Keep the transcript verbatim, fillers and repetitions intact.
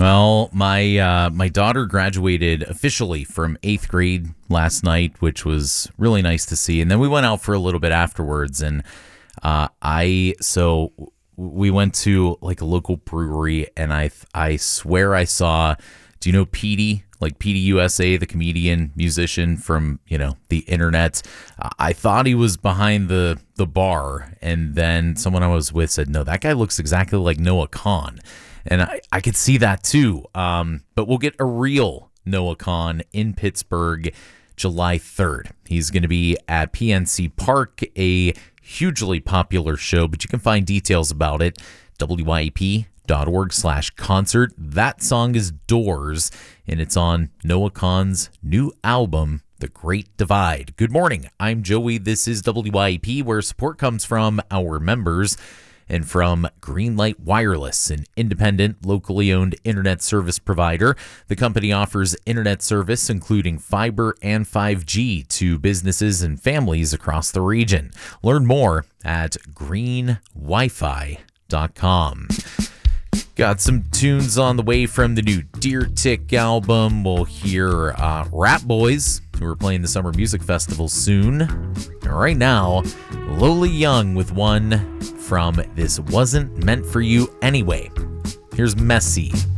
Well, my uh, my daughter graduated officially from eighth grade last night, which was really nice to see. And then we went out for a little bit afterwards, and uh, I so we went to like a local brewery, and I I swear I saw. Do you know Petey? Like Petey U S A, the comedian, musician from, you know, the internet. I thought he was behind the, the bar, and then someone I was with said, no, that guy looks exactly like Noah Kahan. And I, I could see that too. Um, but we'll get a real Noah Kahan in Pittsburgh July third. He's going to be at P N C Park, a hugely popular show, but you can find details about it, W Y A P dot org slash concert. That song is Doors, and it's on Noah Kahan's new album, The Great Divide. Good morning. I'm Joey. This is W Y A P, where support comes from our members and from Greenlight Wireless, an independent, locally owned internet service provider. The company offers internet service, including fiber and five G, to businesses and families across the region. Learn more at green wi fi dot com. Got some tunes on the way from the new Deer Tick album. We'll hear uh, Rat Boys, who are playing the Summer Music Festival soon. And right now, Lola Young with one from This Wasn't Meant for You Anyway. Here's Messy.